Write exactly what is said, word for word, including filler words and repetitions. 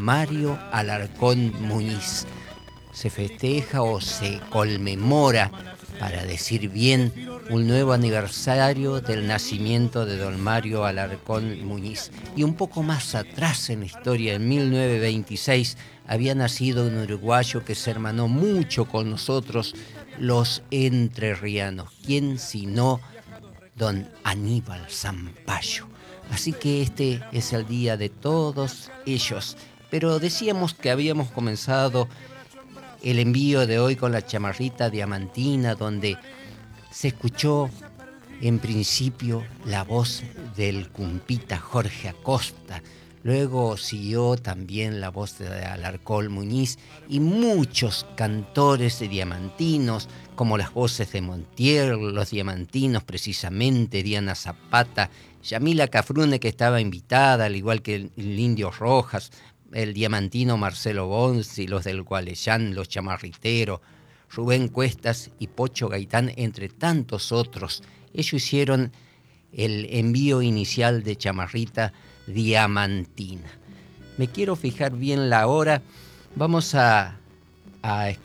Mario Alarcón Muñiz. Se festeja o se conmemora, para decir bien, un nuevo aniversario del nacimiento de don Mario Alarcón Muñiz. Y un poco más atrás en la historia, en mil novecientos veintiséis, había nacido un uruguayo que se hermanó mucho con nosotros, los entrerrianos. ¿Quién sino don Aníbal Zampayo? Así que este es el día de todos ellos. Pero decíamos que habíamos comenzado el envío de hoy con la chamarrita diamantina, donde se escuchó en principio la voz del cumpita Jorge Acosta. Luego siguió también la voz de Alarcón Muñiz y muchos cantores diamantinos, como las voces de Montiel, los diamantinos precisamente, Diana Zapata, Yamila Cafrune, que estaba invitada, al igual que el, el Indio Rojas, el diamantino Marcelo Bonzi, los del Gualeyán, los chamarriteros, Rubén Cuestas y Pocho Gaitán, entre tantos otros. Ellos hicieron el envío inicial de chamarrita diamantina. Me quiero fijar bien la hora. Vamos a, a